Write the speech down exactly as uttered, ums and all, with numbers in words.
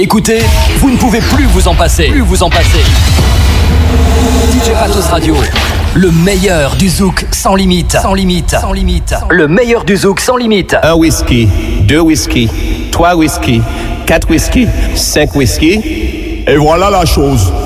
Écoutez, vous ne pouvez plus vous en passer. Plus vous en passer. D J Patos Radio, le meilleur du zouk sans limite. Sans limite. Sans limite. Le meilleur du zouk sans limite. Un whisky, deux whisky, trois whisky, quatre whisky, cinq whisky. Et voilà la chose.